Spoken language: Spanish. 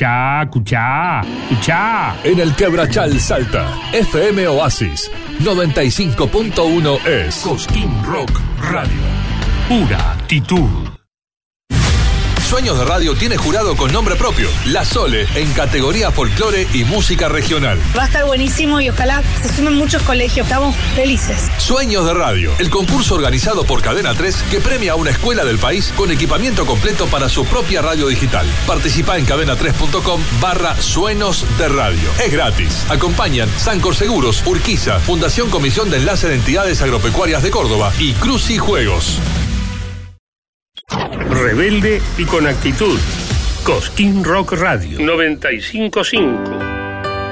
Escuchá. En el Quebrachal Salta, FM Oasis 95.1 es Cosquín Rock Radio. Pura actitud. Sueños de Radio tiene jurado con nombre propio, La Sole, en categoría folclore y música regional. Va a estar buenísimo y ojalá se sumen muchos colegios. Estamos felices. Sueños de Radio, el concurso organizado por Cadena 3 que premia a una escuela del país con equipamiento completo para su propia radio digital. Participa en cadena3.com/Sueños de Radio. Es gratis. Acompañan Sancor Seguros, Urquiza, Fundación Comisión de Enlace de Entidades Agropecuarias de Córdoba y Cruci Juegos. Rebelde y con actitud. Cosquín Rock Radio 95.5.